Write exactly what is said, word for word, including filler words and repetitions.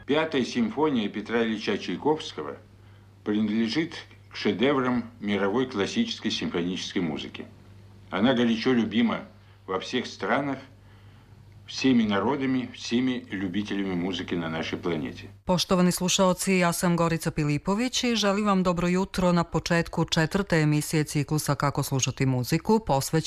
Пятая симфония Петра Ильича Чайковского принадлежит к шедеврам мировой классической симфонической музыки. Она горячо любима во всех странах, всеми народами, всеми ljubiteljima muzike na našoj planeti. Poštovani slušaoci, ja sam Gorica Pilipović i želim vam dobro jutro na početku četvrte emisije ciklusa Kako slušati muziku, posvećene